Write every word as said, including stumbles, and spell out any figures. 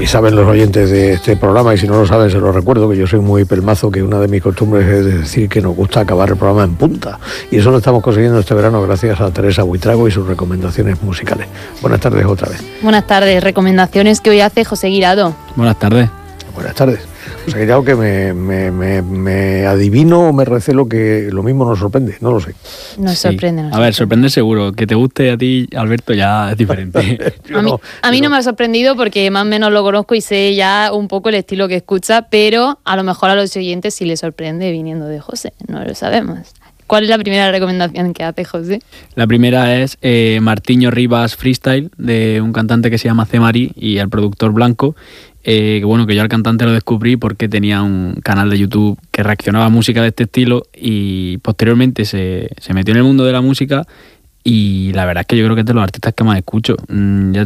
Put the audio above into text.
saben los oyentes de este programa, y si no lo saben se lo recuerdo, que yo soy muy pelmazo, que una de mis costumbres es decir que nos gusta acabar el programa en punta, y eso lo estamos consiguiendo este verano gracias a Teresa Buitrago y sus recomendaciones musicales. Buenas tardes otra vez. Buenas tardes, recomendaciones que hoy hace José Guirado. Buenas tardes. Buenas tardes. José Guirado, que me, me, me, me adivino o me recelo que lo mismo nos sorprende, no lo sé. Nos Sí. sorprende. Nos a ver, sorprende. sorprende seguro. Que te guste a ti, Alberto, ya es diferente. A mí, a mí no me ha sorprendido porque más o menos lo conozco y sé ya un poco el estilo que escucha, pero a lo mejor a los oyentes sí les sorprende viniendo de José, no lo sabemos. ¿Cuál es la primera recomendación que hace José? La primera es eh, Martiño Rivas Freestyle, de un cantante que se llama C. Marí y el productor Blanco. Eh, que bueno, que yo al cantante lo descubrí porque tenía un canal de YouTube que reaccionaba a música de este estilo y posteriormente se, se metió en el mundo de la música y la verdad es que yo creo que es de los artistas que más escucho. Mm, ya